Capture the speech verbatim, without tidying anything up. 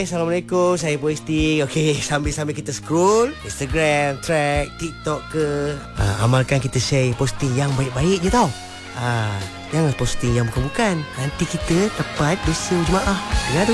Assalamualaikum, saya posting. Okey, sambil-sambil kita scroll Instagram, track, TikTok ke, uh, amalkan kita share posting yang baik-baik je tau. uh, Jangan posting yang bukan-bukan. Nanti kita dapat dosa jemaah. Dengar tu.